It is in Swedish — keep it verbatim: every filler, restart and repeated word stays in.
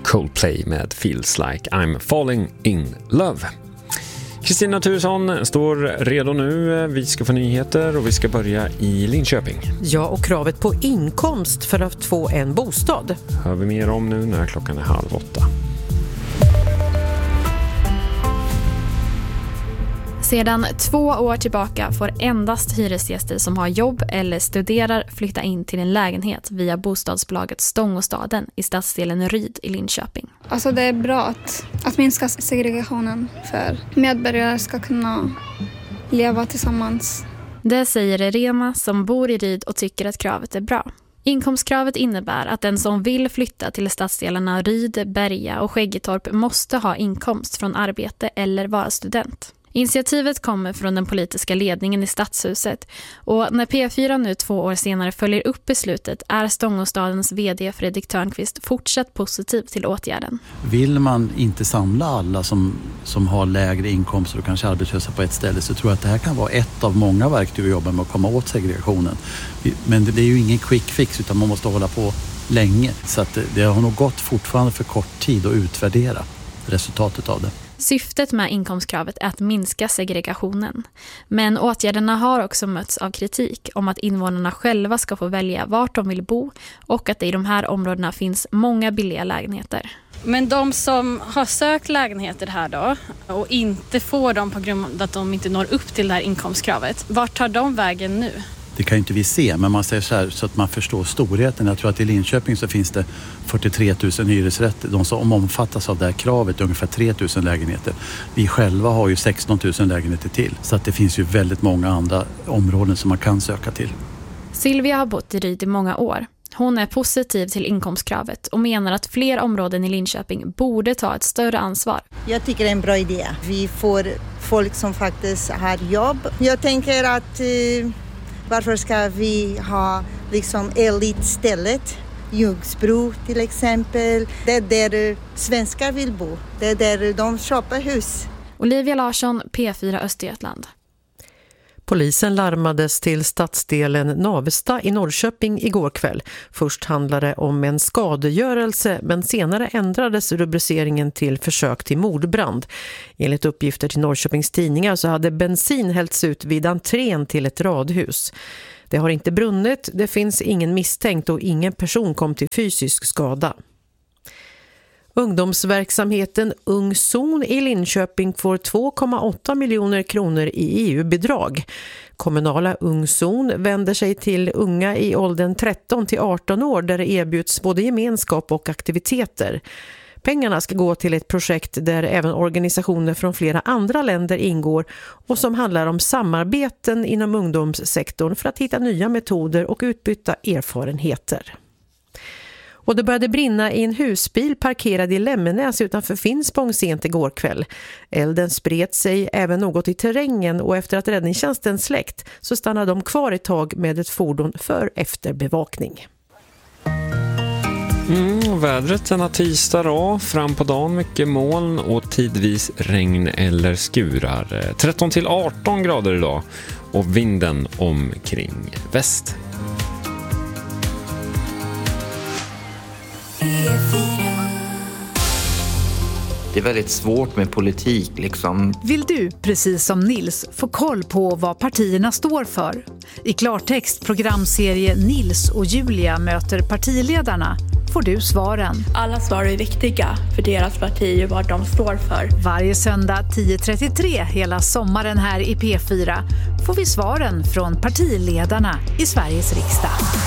Coldplay med Feels Like I'm Falling in Love. Kristina Turesson står redo nu. Vi ska få nyheter och vi ska börja i Linköping. Ja, och kravet på inkomst för att få en bostad. Hör vi mer om nu när klockan är halv åtta. Sedan två år tillbaka får endast hyresgäster som har jobb eller studerar flytta in till en lägenhet via bostadsbolaget Stångåstaden i stadsdelen Ryd i Linköping. Alltså det är bra att, att minska segregationen för medborgare ska kunna leva tillsammans. Det säger Irena som bor i Ryd och tycker att kravet är bra. Inkomstkravet innebär att den som vill flytta till stadsdelarna Ryd, Berga och Skäggetorp måste ha inkomst från arbete eller vara student. Initiativet kommer från den politiska ledningen i Stadshuset och när P fyra nu två år senare följer upp beslutet är Stångåstadens vd Fredrik Törnqvist fortsatt positiv till åtgärden. Vill man inte samla alla som, som har lägre inkomster och kanske arbetslösa på ett ställe, så tror jag att det här kan vara ett av många verktyg vi jobbar med att komma åt segregationen. Men det är ju ingen quick fix utan man måste hålla på länge, så att det, det har nog gått fortfarande för kort tid att utvärdera resultatet av det. Syftet med inkomstkravet är att minska segregationen. Men åtgärderna har också mötts av kritik om att invånarna själva ska få välja vart de vill bo och att det i de här områdena finns många billiga lägenheter. Men de som har sökt lägenheter här då och inte får dem på grund av att de inte når upp till det här inkomstkravet, vart tar de vägen nu? Det kan ju inte vi se, men man säger så här så att man förstår storheten. Jag tror att i Linköping så finns det fyrtiotre tusen hyresrätter. De som omfattas av det här kravet är ungefär tre tusen lägenheter. Vi själva har ju sexton tusen lägenheter till. Så att det finns ju väldigt många andra områden som man kan söka till. Silvia har bott i Ryd i många år. Hon är positiv till inkomstkravet och menar att fler områden i Linköping borde ta ett större ansvar. Jag tycker det är en bra idé. Vi får folk som faktiskt har jobb. Jag tänker att... Eh... Varför ska vi ha liksom elitstället? Ljungsbro till exempel. Det är där svenskar vill bo. Det är där de köper hus. Olivia Larsson, P fyra Östergötland. Polisen larmades till stadsdelen Navesta i Norrköping igår kväll. Först handlade det om en skadegörelse men senare ändrades rubriceringen till försök till mordbrand. Enligt uppgifter till Norrköpings tidningar så hade bensin hällts ut vid entrén till ett radhus. Det har inte brunnit, det finns ingen misstänkt och ingen person kom till fysisk skada. Ungdomsverksamheten Ung Zon i Linköping får två komma åtta miljoner kronor i E U-bidrag. Kommunala Ung Zon vänder sig till unga i åldern tretton till arton år där det erbjuds både gemenskap och aktiviteter. Pengarna ska gå till ett projekt där även organisationer från flera andra länder ingår och som handlar om samarbeten inom ungdomssektorn för att hitta nya metoder och utbyta erfarenheter. Och det började brinna i en husbil parkerad i Lämmenäs utanför Finspång sent igår kväll. Elden spred sig även något i terrängen och efter att räddningstjänsten släckt så stannade de kvar ett tag med ett fordon för efterbevakning. Mm, vädret denna tisdag då, fram på dagen mycket moln och tidvis regn eller skurar. tretton till arton grader idag och vinden omkring väst. Det är väldigt svårt med politik liksom. Vill du, precis som Nils, få koll på vad partierna står för? I klartext programserie Nils och Julia möter partiledarna får du svaren. Alla svar är viktiga för deras parti och vad de står för. Varje söndag tio trettiotre hela sommaren här i P fyra får vi svaren från partiledarna i Sveriges riksdag.